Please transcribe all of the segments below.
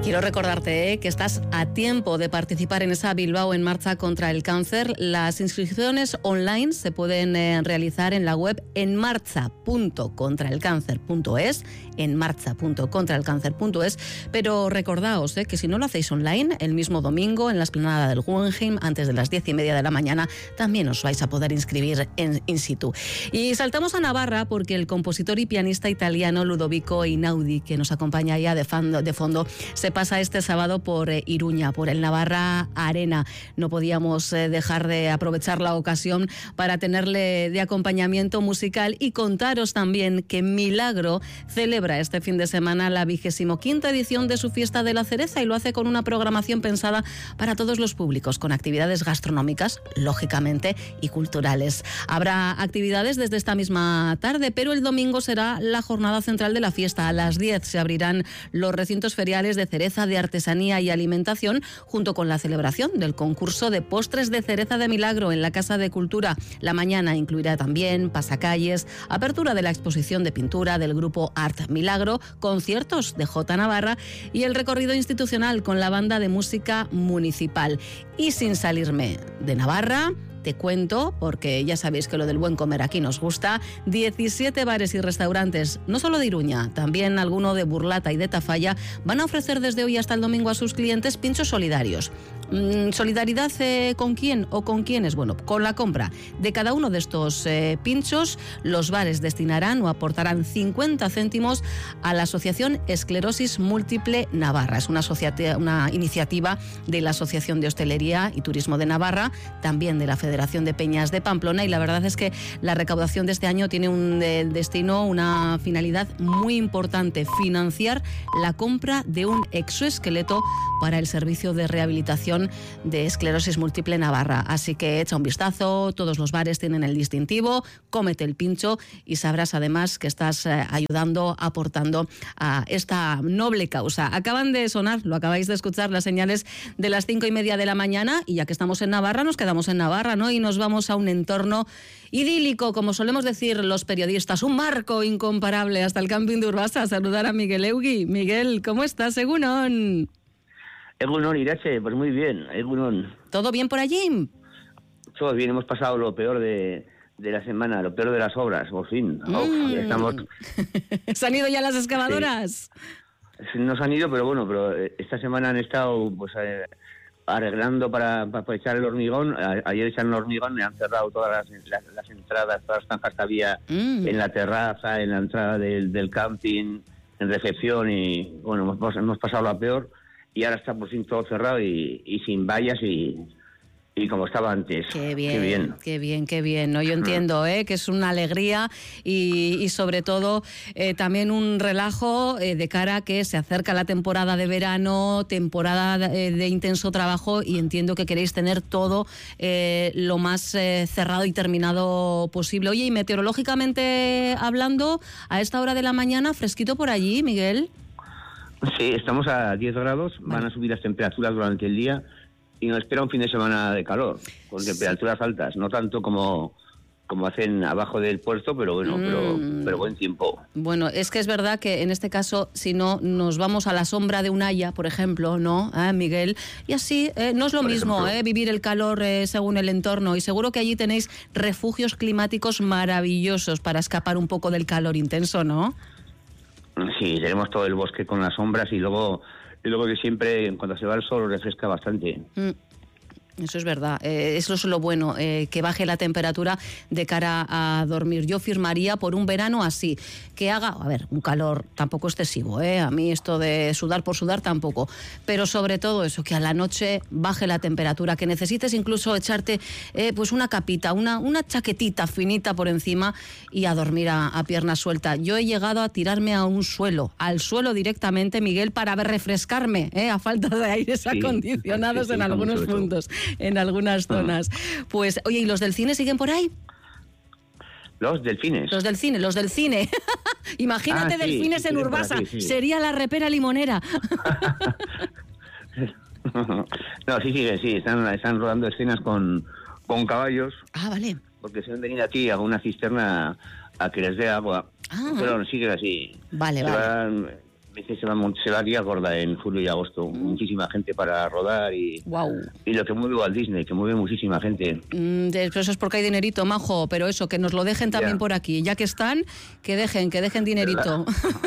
Quiero recordarte que estás a tiempo de participar en esa Bilbao en Marcha contra el Cáncer. Las inscripciones online se pueden realizar en la web enmarcha.contraelcáncer.es, enmarcha.contraelcáncer.es, pero recordaos que si no lo hacéis online, el mismo domingo en la explanada del Guggenheim, antes de las 10:30 de la mañana, también os vais a poder inscribir in situ. Y saltamos a Navarra porque el compositor y pianista italiano Ludovico Einaudi, que nos acompaña ya de fondo, se pasa este sábado por Iruña, por el Navarra Arena. No podíamos dejar de aprovechar la ocasión para tenerle de acompañamiento musical y contaros también que Milagro celebra este fin de semana la 25ª edición de su Fiesta de la Cereza y lo hace con una programación pensada para todos los públicos, con actividades gastronómicas, lógicamente, y culturales. Habrá actividades desde esta misma tarde, pero el domingo será la jornada central de la fiesta. A las 10 se abrirán los recintos feriales de cereza, de artesanía y alimentación, junto con la celebración del concurso de postres de cereza de Milagro en la Casa de Cultura. La mañana incluirá también pasacalles, apertura de la exposición de pintura del grupo Art Milagro, conciertos de J Navarra y el recorrido institucional con la banda de música municipal. Y sin salirme de Navarra, te cuento, porque ya sabéis que lo del buen comer aquí nos gusta, 17 bares y restaurantes, no solo de Iruña, también alguno de Burlata y de Tafalla, van a ofrecer desde hoy hasta el domingo a sus clientes pinchos solidarios. ¿Solidaridad con quién o con quiénes? Bueno, con la compra de cada uno de estos pinchos, los bares destinarán o aportarán 50 céntimos a la Asociación Esclerosis Múltiple Navarra. Es una iniciativa de la Asociación de Hostelería y Turismo de Navarra, también de la Federación de Peñas de Pamplona, y la verdad es que la recaudación de este año tiene un destino, una finalidad muy importante: financiar la compra de un exoesqueleto para el servicio de rehabilitación de esclerosis múltiple Navarra. Así que echa un vistazo, todos los bares tienen el distintivo, cómete el pincho y sabrás además que estás ayudando, aportando a esta noble causa. Acaban de sonar, lo acabáis de escuchar, las señales de las 5:30 de la mañana, y ya que estamos en Navarra, nos quedamos en Navarra, ¿no? Y nos vamos a un entorno idílico, como solemos decir los periodistas, un marco incomparable, hasta el camping de Urbasa, a saludar a Miguel Eugui. Miguel, ¿cómo estás? Egunon. Egunon, Irache, pues muy bien, Egunon. ¿Todo bien por allí? Todo bien, hemos pasado lo peor de la semana, lo peor de las obras, por fin. Ya estamos... ¿Se han ido ya las excavadoras? No se han ido, pero bueno, esta semana han estado pues arreglando para echar el hormigón. Ayer echaron el hormigón y han cerrado todas las entradas, todas las zanjas que había en la terraza, en la entrada del camping, en recepción, y bueno, hemos pasado lo peor. Y ahora está por fin todo cerrado y sin vallas y como estaba antes. Qué bien. ¿No? Yo entiendo que es una alegría y sobre todo también un relajo de cara a que se acerca la temporada de verano, temporada de intenso trabajo, y entiendo que queréis tener todo lo más cerrado y terminado posible. Oye, y meteorológicamente hablando, a esta hora de la mañana, fresquito por allí, Miguel. Sí, estamos a 10 grados, van a subir las temperaturas durante el día y nos espera un fin de semana de calor, con temperaturas altas, no tanto como hacen abajo del puerto, pero bueno, pero buen tiempo. Bueno, es que es verdad que en este caso, si no, nos vamos a la sombra de un haya, por ejemplo, ¿no, Miguel? Y así no es lo mismo vivir el calor según el entorno, y seguro que allí tenéis refugios climáticos maravillosos para escapar un poco del calor intenso, ¿no? Sí, tenemos todo el bosque con las sombras y luego que siempre cuando se va el sol refresca bastante. Eso es verdad, eso es lo bueno, que baje la temperatura de cara a dormir. Yo firmaría por un verano así, que haga, un calor tampoco excesivo, a mí esto de sudar por sudar tampoco, pero sobre todo eso, que a la noche baje la temperatura, que necesites incluso echarte pues una capita, una chaquetita finita por encima y a dormir a pierna suelta. Yo he llegado a tirarme al suelo directamente, Miguel, para refrescarme, a falta de aires acondicionados en algunos puntos. En algunas zonas. Pues, oye, ¿y los del cine siguen por ahí? ¿Los delfines? Los del cine. Imagínate delfines en Urbasa. Aquí, sí. Sería la repera limonera. No, sí, están rodando escenas con caballos. Ah, vale. Porque se han venido aquí a una cisterna a que les dé agua. Pero siguen así. Vale. se va a liar gorda en julio y agosto. Muchísima gente para rodar y lo que mueve Walt Disney, que mueve muchísima gente. Eso es porque hay dinerito, majo, pero eso, que nos lo dejen también por aquí. Ya que están, que dejen dinerito.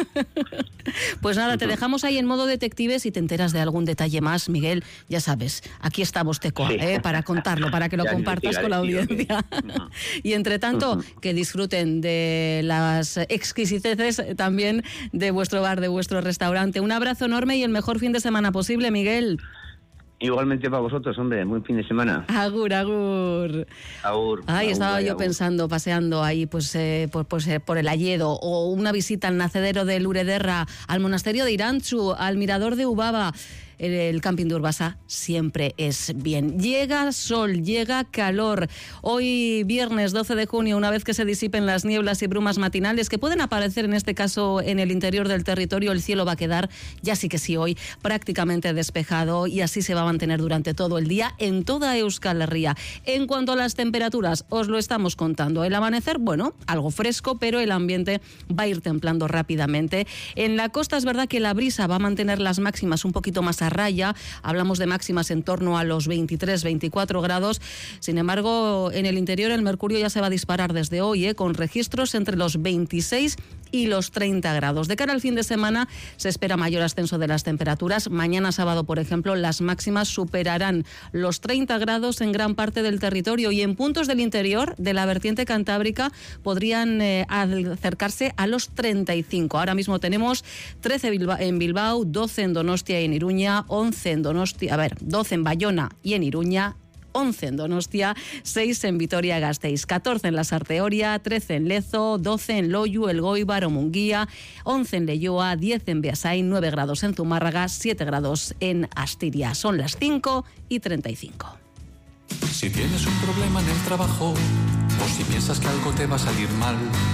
Pues nada, te dejamos ahí en modo detectives y te enteras de algún detalle más, Miguel. Ya sabes, aquí estamos, Tecoa, para contarlo, para que lo compartas con la audiencia. Y entre tanto, que disfruten de las exquisiteces también de vuestro bar, de vuestro restaurante. Un abrazo enorme y el mejor fin de semana posible, Miguel. Igualmente para vosotros, hombre, buen fin de semana. Agur, agur. Agur. Ay, estaba yo pensando, paseando ahí por el Alledo, o una visita al nacedero de Lurederra, al monasterio de Irantzu, al mirador de Ubaba. El camping de Urbasa siempre es bien. Llega sol, llega calor. Hoy, viernes 12 de junio, una vez que se disipen las nieblas y brumas matinales, que pueden aparecer en este caso en el interior del territorio, el cielo va a quedar, ya sí que sí hoy, prácticamente despejado, y así se va a mantener durante todo el día en toda Euskal Herria. En cuanto a las temperaturas, os lo estamos contando. El amanecer, bueno, algo fresco, pero el ambiente va a ir templando rápidamente. En la costa es verdad que la brisa va a mantener las máximas un poquito más a raya, hablamos de máximas en torno a los 23-24 grados. Sin embargo, en el interior el mercurio ya se va a disparar desde hoy, con registros entre los 26 y los 30 grados. De cara al fin de semana se espera mayor ascenso de las temperaturas. Mañana sábado, por ejemplo, las máximas superarán los 30 grados en gran parte del territorio, y en puntos del interior de la vertiente cantábrica podrían acercarse a los 35. Ahora mismo tenemos 13 en Bilbao, 12 en Donostia y en Iruña, 11 en Donostia, 12 en Bayona y en Iruña, 11 en Donostia, 6 en Vitoria-Gasteiz, 14 en la Sarteoria, 13 en Lezo, 12 en Loiu, Elgoibar o Munguía, 11 en Leioa, 10 en Beasain, 9 grados en Zumárraga, 7 grados en Asturias. Son las 5:35. Si tienes un problema en el trabajo o si piensas que algo te va a salir mal,